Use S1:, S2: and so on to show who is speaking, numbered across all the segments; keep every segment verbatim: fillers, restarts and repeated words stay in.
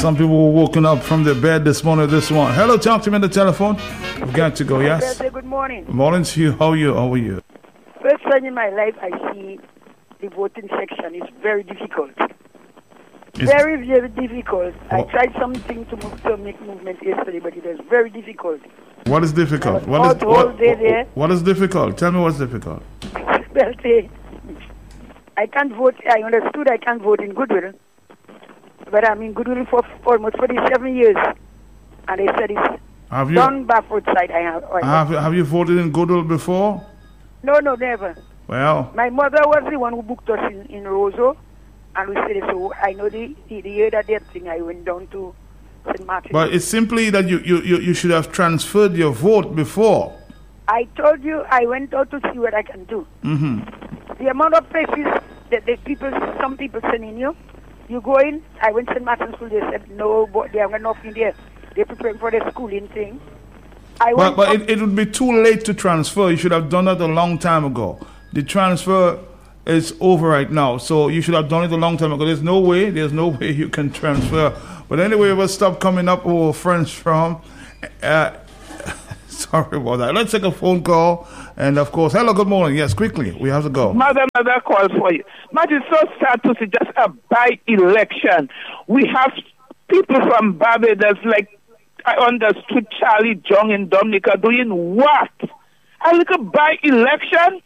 S1: some people were woken up from their bed this morning. This one. Hello, talk to me on the telephone. We've got to go. Yes.
S2: Good morning.
S1: Morning to you. How are you? How are you?
S2: First time in my life I see the voting section. It's very difficult. It's very, very difficult. Oh. I tried something to move to make movement yesterday, but it was very difficult.
S1: What is difficult? What is what, what, what is difficult? Tell me what's difficult.
S2: Well, I can't vote. I understood I can't vote in Goodwill, but I'm in Goodwill for almost forty-seven years, and they said it's have you, done backward side. I have. I
S1: have, have you voted in Goodwill before?
S2: No, no, never.
S1: Well,
S2: my mother was the one who booked us in, in Roseau, and we said so. I know the, the, the year that that thing, I went down to Saint Martin.
S1: But it's simply that you, you, you, you should have transferred your vote before.
S2: I told you I went out to see what I can do.
S1: Mm-hmm.
S2: The amount of places that the people, some people sending you, you go in. I went to Saint Martin School. They said no, but they have nothing there. They're preparing for the schooling thing. I
S1: but but it, it would be too late to transfer. You should have done that a long time ago. The transfer is over right now, so you should have done it a long time ago. There's no way, there's no way you can transfer. But anyway, we'll stop coming up with our friends from. Uh, sorry about that. Let's take a phone call. And of course, hello, good morning. Yes, quickly, we have to go.
S3: Mother, mother calls for you. But it's so sad to see just a by-election. We have people from Barbados, like I understood Charlie Jong in Dominica, doing what? A little by-election?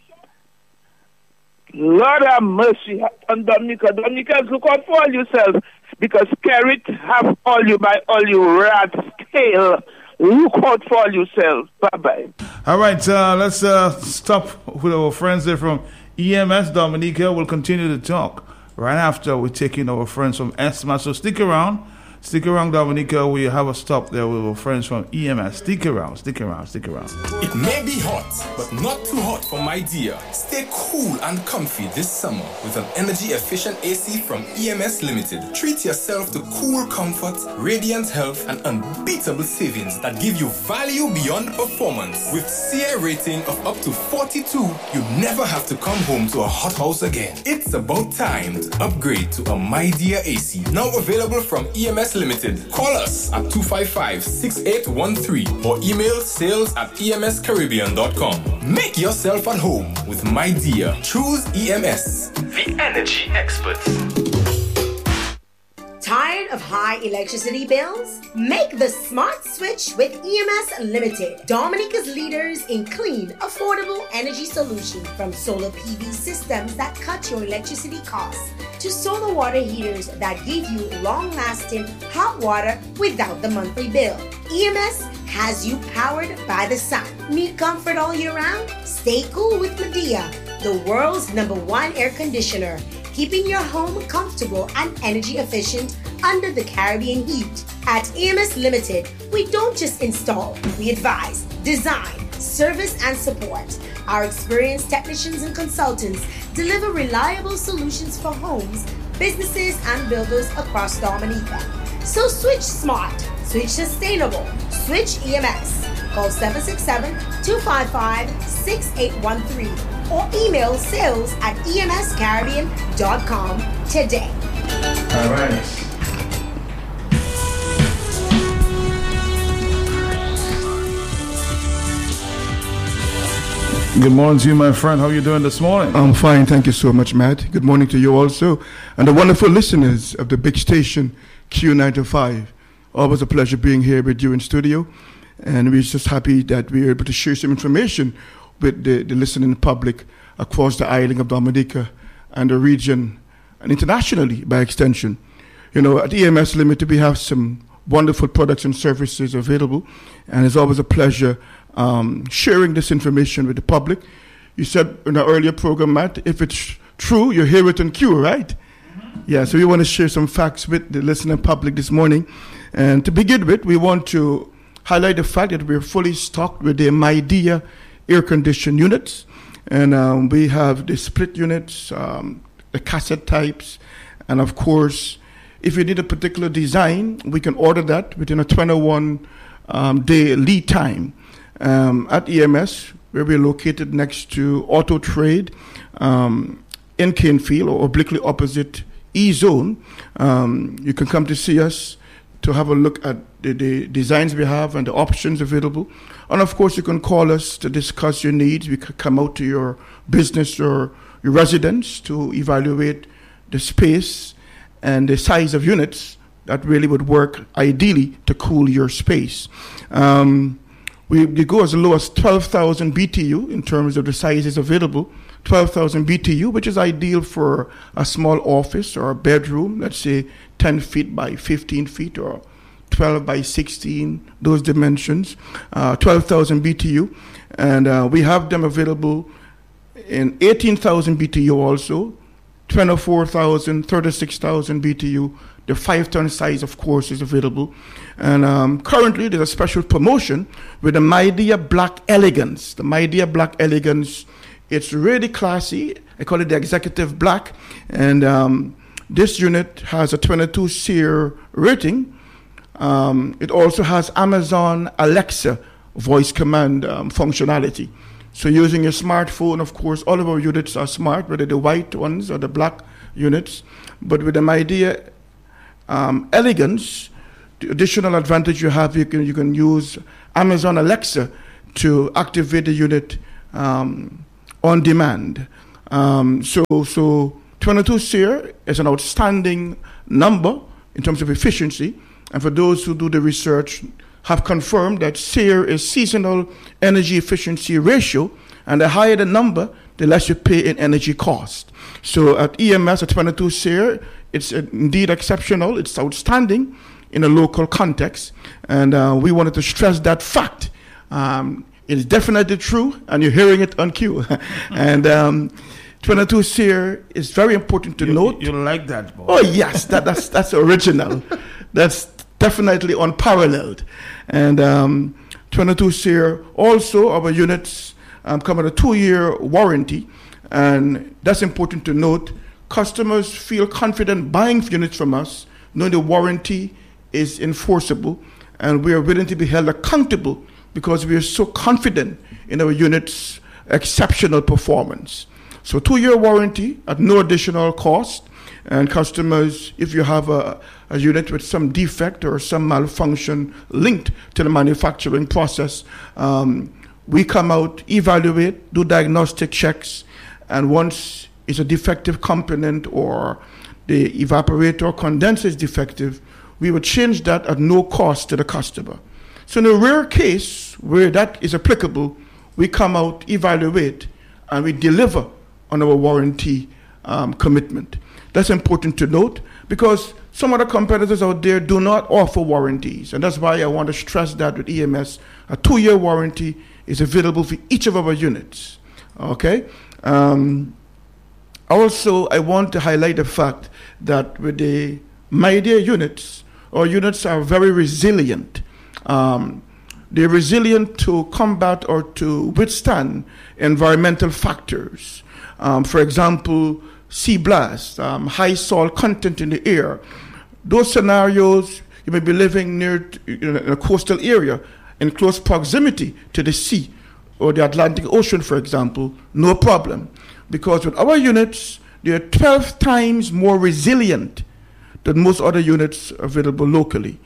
S3: Lord have mercy on Dominica. Dominica, look out for all yourself, because Kerrit have all you by all you rat tail. Look out for all yourself. Bye-bye.
S1: All right, uh, let's uh, stop with our friends there from E M S Dominica. We'll continue to talk right after we take in our friends from E S M A. So stick around. Stick around, Dominica. We have a stop there with our friends from E M S. Stick around, stick around, stick around.
S4: It may be hot, but not too hot for my dear. Stay cool and comfy this summer with an energy-efficient A C from E M S Limited. Treat yourself to cool comfort, radiant health, and unbeatable savings that give you value beyond performance. With C I rating of up to forty-two, you never have to come home to a hot house again. It's about time to upgrade to a My Dear A C. Now available from E M S Limited. Call us at two five five, six eight one three or email sales at e m s caribbean dot com. Make yourself at home with My Dear. Choose E M S, the energy experts.
S5: Tired of high electricity bills? Make the smart switch with E M S Limited, Dominica's leaders in clean, affordable energy solutions, from solar P V systems that cut your electricity costs to solar water heaters that give you long-lasting hot water without the monthly bill. E M S has you powered by the sun. Need comfort all year round? Stay cool with Medea, the world's number one air conditioner, keeping your home comfortable and energy efficient under the Caribbean heat. At E M S Limited, we don't just install, we advise, design, service, and support. Our experienced technicians and consultants deliver reliable solutions for homes, businesses, and builders across Dominica. So switch smart, switch sustainable, switch E M S. Call seven six seven, two five five, six eight one three or email sales at e m s caribbean dot com today.
S1: All right. Good morning to you, my friend. How are you doing this morning?
S6: I'm fine. Thank you so much, Matt. Good morning to you also. And the wonderful listeners of the big station, Q ninety-five. Always a pleasure being here with you in studio. And we're just happy that we're able to share some information with the, the listening public across the island of Dominica and the region, and internationally by extension. You know, at E M S Limited, we have some wonderful products and services available, and it's always a pleasure um, sharing this information with the public. You said in our earlier program, Matt, if it's true, you hear it on Q, right? Mm-hmm. Yeah, so we want to share some facts with the listening public this morning. And to begin with, we want to highlight the fact that we're fully stocked with the My Dear air conditioned units. And um, we have the split units, um, the cassette types, and of course, if you need a particular design, we can order that within a twenty-one um, day lead time. Um, at E M S, where we're located next to Auto Trade um, in Canefield, or obliquely opposite E-Zone, um, you can come to see us to have a look at the, the designs we have and the options available. And of course, you can call us to discuss your needs. We could come out to your business or your residence to evaluate the space and the size of units that really would work ideally to cool your space. Um, we, we go as low as twelve thousand B T U in terms of the sizes available. twelve thousand B T U, which is ideal for a small office or a bedroom, let's say ten feet by fifteen feet or twelve by sixteen, those dimensions, uh, twelve thousand B T U. And uh, we have them available in eighteen thousand B T U also, twenty-four thousand, thirty-six thousand B T U. The five-ton size, of course, is available. And um, currently, there's a special promotion with the Midea Black Elegance. The Midea Black Elegance, it's really classy. I call it the Executive Black. And um, this unit has a twenty-two SEER rating. Um, it also has Amazon Alexa voice command um, functionality. So using your smartphone, of course, all of our units are smart, whether the white ones or the black units. But with the Midea um, Elegance, the additional advantage you have, you can, you can use Amazon Alexa to activate the unit um, on demand. Um, so, so twenty-two SEER is an outstanding number in terms of efficiency. And for those who do the research, have confirmed that SEER is seasonal energy efficiency ratio, and the higher the number, the less you pay in energy cost. So at E M S, at twenty-two SEER, it's indeed exceptional. It's outstanding in a local context, and uh, we wanted to stress that fact. Um, it's definitely true, and you're hearing it on cue. and um, twenty-two SEER is very important to
S1: you,
S6: note.
S1: You like that, boy.
S6: Oh yes, that, that's that's original. That's definitely unparalleled. And um, twenty-two SEER, also our units um, come with a two-year warranty, and that's important to note. Customers feel confident buying units from us, knowing the warranty is enforceable, and we are willing to be held accountable because we are so confident in our units' exceptional performance. So two-year warranty at no additional cost. And customers, if you have a, a unit with some defect or some malfunction linked to the manufacturing process, um, we come out, evaluate, do diagnostic checks, and once it's a defective component or the evaporator condenser is defective, we would change that at no cost to the customer. So in a rare case where that is applicable, we come out, evaluate, and we deliver on our warranty um, commitment. That's important to note because some other competitors out there do not offer warranties. And that's why I want to stress that with E M S, a two-year warranty is available for each of our units. Okay? Um, also, I want to highlight the fact that with the Midea units, our units are very resilient. Um, they're resilient to combat or to withstand environmental factors. Um, for example, sea blast, um, high salt content in the air. Those scenarios, you may be living near in a coastal area in close proximity to the sea or the Atlantic Ocean, for example, no problem. Because with our units, they are twelve times more resilient than most other units available locally.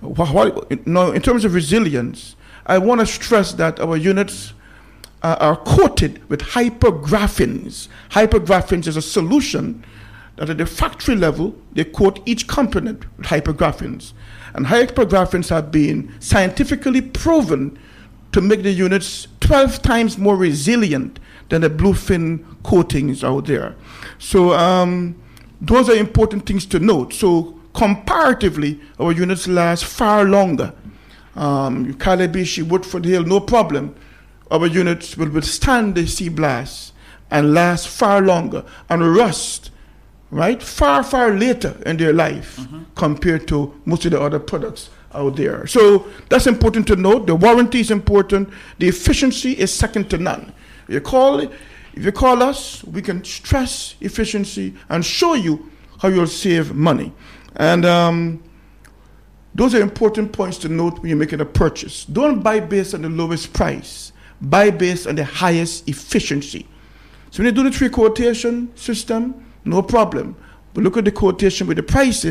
S6: Now, in terms of resilience, I want to stress that our units Uh, are coated with hypergraphins. Hypergraphins is a solution that at the factory level, they coat each component with hypergraphins. And hypergraphins have been scientifically proven to make the units twelve times more resilient than the bluefin coatings out there. So um, those are important things to note. So comparatively, our units last far longer. Um, Calabishi, Woodford Hill, no problem. Our units will withstand the sea blast and last far longer and rust, right, far, far later in their life mm-hmm. compared to most of the other products out there. So that's important to note. The warranty is important. The efficiency is second to none. If you call, if you call us, we can stress efficiency and show you how you'll save money. And um, those are important points to note when you're making a purchase. Don't buy based on the lowest price. Buy based on the highest efficiency. So when you do the three quotation system, no problem. But look at the quotation with the prices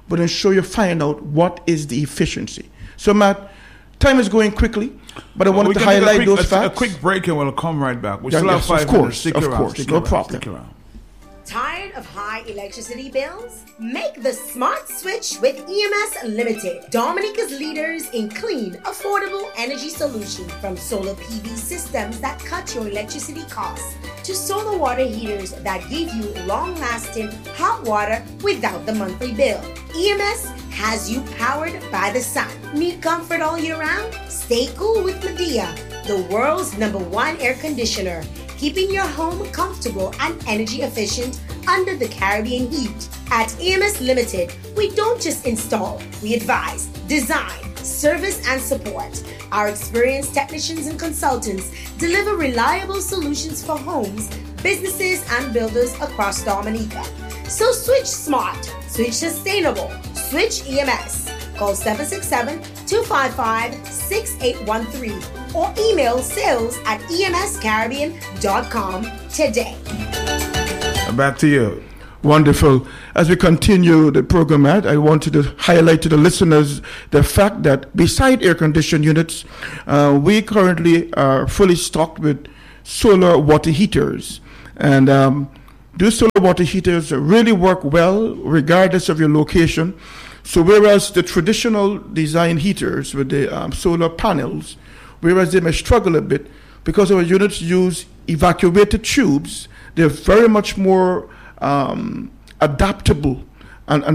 S6: but ensure you find out what is the efficiency. So, Matt, time is going quickly, but I wanted to highlight
S1: quick,
S6: those
S1: a,
S6: facts.
S1: A quick break and we'll come right back. We
S6: yeah,
S1: still
S6: yes,
S1: have five
S6: of course,
S1: minutes. Stick
S6: of
S1: around,
S6: course,
S1: stick
S6: no
S1: around,
S6: problem.
S1: Stick around.
S5: Tired of high electricity bills? Make the smart switch with E M S Limited, Dominica's leaders in clean, affordable energy solutions. From solar P V systems that cut your electricity costs to solar water heaters that give you long-lasting hot water without the monthly bill. E M S has you powered by the sun. Need comfort all year round? Stay cool with Medea, the world's number one air conditioner, keeping your home comfortable and energy efficient under the Caribbean heat. At E M S Limited, we don't just install, we advise, design, service, and support. Our experienced technicians and consultants deliver reliable solutions for homes, businesses, and builders across Dominica. So switch smart, switch sustainable, switch E M S. Call seven six seven, two five five, six eight one three or email sales at e m s caribbean dot com today.
S1: Back to you.
S6: Wonderful. As we continue the program, Matt, I wanted to highlight to the listeners the fact that beside air conditioned units, uh, we currently are fully stocked with solar water heaters. And um, those solar water heaters really work well regardless of your location. So whereas the traditional design heaters with the um, solar panels, whereas they may struggle a bit because our units use evacuated tubes, they're very much more um, adaptable and, and